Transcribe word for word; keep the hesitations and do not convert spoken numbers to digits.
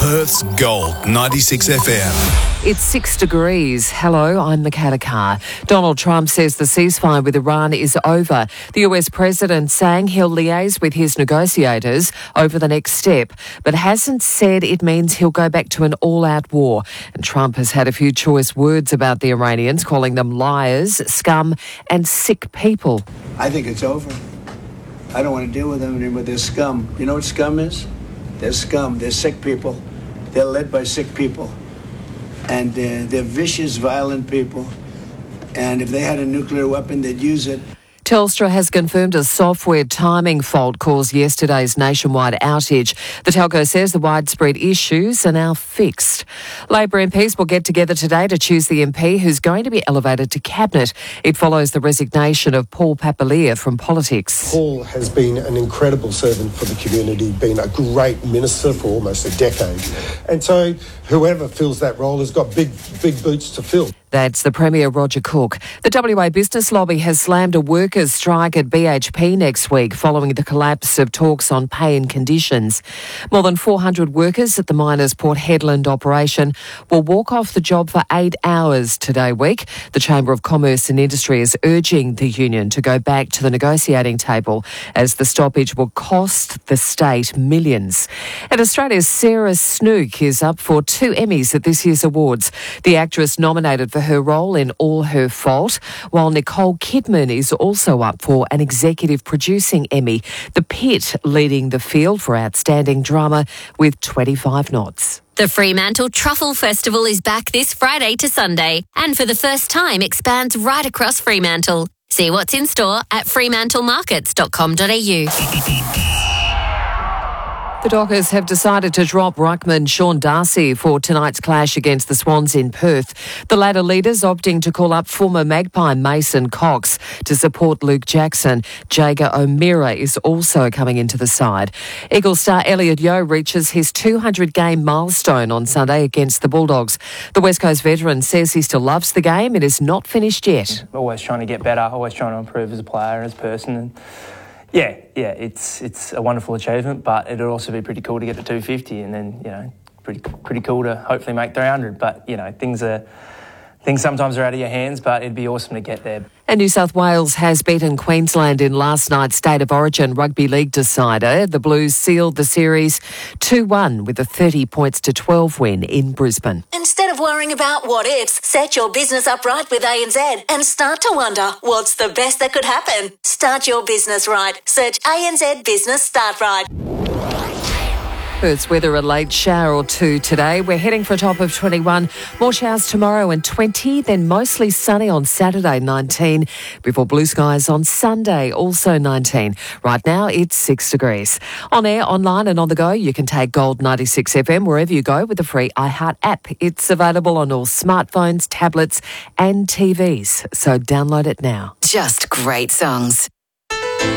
Perth's Gold ninety-six F M. It's six degrees. Hello, I'm Michaela Carr. Donald Trump says the ceasefire with Iran is over. The U S president saying he'll liaise with his negotiators over the next step, but hasn't said it means he'll go back to an all-out war. And Trump has had a few choice words about the Iranians, calling them liars, scum and sick people. I think it's over. I don't want to deal with them anymore. They're scum. You know what scum is? They're scum. They're sick people. They're led by sick people. And uh, they're vicious, violent people. And if they had a nuclear weapon, they'd use it. Telstra has confirmed a software timing fault caused yesterday's nationwide outage. The telco says the widespread issues are now fixed. Labor M Ps will get together today to choose the M P who's going to be elevated to cabinet. It follows the resignation of Paul Papalia from politics. Paul has been an incredible servant for the community, been a great minister for almost a decade. And so whoever fills that role has got big, big boots to fill. That's the Premier, Roger Cook. The W A Business Lobby has slammed a workers' strike at B H P next week following the collapse of talks on pay and conditions. More than four hundred workers at the miners' Port Hedland operation will walk off the job for eight hours today week. The Chamber of Commerce and Industry is urging the union to go back to the negotiating table as the stoppage will cost the state millions. And Australia's Sarah Snook is up for two Emmys at this year's awards. The actress nominated for her role in All Her Fault, while Nicole Kidman is also up for an executive producing Emmy. The Pit leading the field for outstanding drama with twenty-five nods. The Fremantle Truffle Festival is back this Friday to Sunday and for the first time expands right across Fremantle. See what's in store at fremantle markets dot com dot a u. The Dockers have decided to drop ruckman Sean Darcy for tonight's clash against the Swans in Perth. The latter leaders opting to call up former Magpie Mason Cox to support Luke Jackson. Jager O'Meara is also coming into the side. Eagle star Elliot Yeo reaches his two hundred game milestone on Sunday against the Bulldogs. The West Coast veteran says he still loves the game and is not finished yet. Always trying to get better, always trying to improve as a player, as a person. And Yeah, yeah, it's it's a wonderful achievement, but it'd also be pretty cool to get to two fifty, and then you know, pretty pretty cool to hopefully make three hundred. But you know, things are things sometimes are out of your hands, but it'd be awesome to get there. And New South Wales has beaten Queensland in last night's State of Origin Rugby League decider. The Blues sealed the series two one with a thirty points to twelve win in Brisbane. Instead of worrying about what ifs, set your business up right with A N Z and start to wonder what's the best that could happen. Start your business right. Search A N Z Business Start Right. Perth's weather, a late shower or two today. We're heading for a top of twenty-one. More showers tomorrow and twenty, then mostly sunny on Saturday, nineteen, before blue skies on Sunday, also nineteen. Right now, it's six degrees. On air, online and on the go, you can take Gold ninety-six F M wherever you go with the free iHeart app. It's available on all smartphones, tablets and T Vs, so download it now. Just great songs.